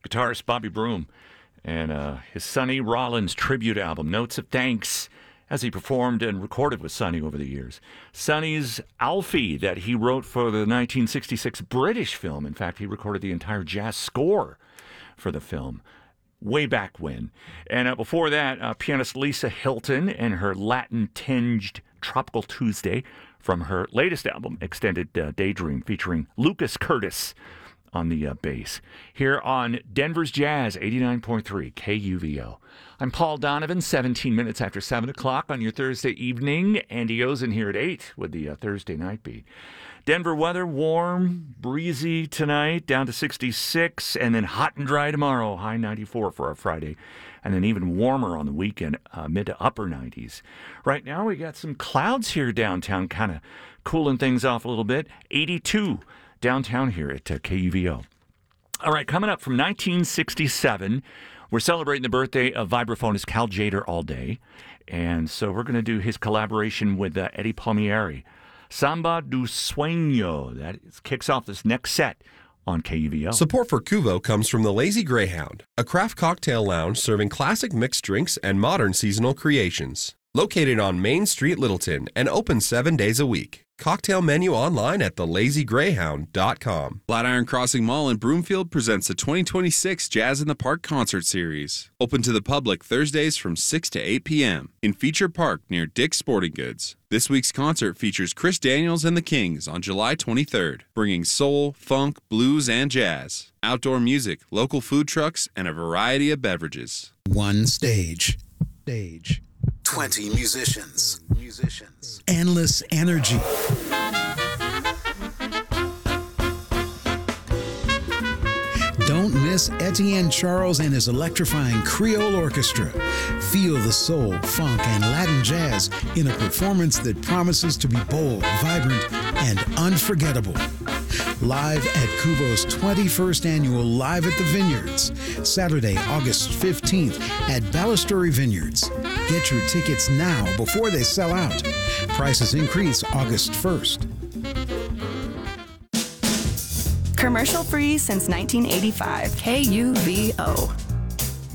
guitarist Bobby Broom and his Sonny Rollins tribute album, Notes of Thanks, as he performed and recorded with Sonny over the years. Sonny's Alfie that he wrote for the 1966 British film. In fact, he recorded the entire jazz score for the film way back when. And before that, pianist Lisa Hilton and her Latin-tinged Tropical Tuesday from her latest album, Extended Daydream, featuring Lucas Curtis on the bass. Here on Denver's Jazz, 89.3 KUVO. I'm Paul Donovan, 17 minutes after 7 o'clock on your Thursday evening. Andy Ozen here at 8 with the Thursday Night Beat. Denver weather, warm, breezy tonight, down to 66, and then hot and dry tomorrow, high 94 for our Friday, and then even warmer on the weekend, mid to upper 90s. Right now we got some clouds here downtown, kind of cooling things off a little bit. 82 downtown here at KUVO. All right, coming up from 1967, we're celebrating the birthday of vibraphonist Cal Tjader all day, and so we're going to do his collaboration with Eddie Palmieri. Samba do Sueño. That kicks off this next set on KUVO. Support for Kuvo comes from the Lazy Greyhound, a craft cocktail lounge serving classic mixed drinks and modern seasonal creations. Located on Main Street, Littleton, and open 7 days a week. Cocktail menu online at thelazygreyhound.com. Flatiron Crossing Mall in Broomfield presents the 2026 Jazz in the Park Concert Series. Open to the public Thursdays from 6 to 8 p.m. in Feature Park near Dick's Sporting Goods. This week's concert features Chris Daniels and the Kings on July 23rd, bringing soul, funk, blues, and jazz. Outdoor music, local food trucks, and a variety of beverages. One stage. 20 musicians. Endless energy. Don't miss Etienne Charles and his electrifying Creole Orchestra. Feel the soul, funk, and Latin jazz in a performance that promises to be bold, vibrant, and unforgettable. Live at Kuvo's 21st annual Live at the Vineyards, Saturday, August 15th at Balustrade Vineyards. Get your tickets now before they sell out. Prices increase August 1st. Commercial free since 1985. KUVO.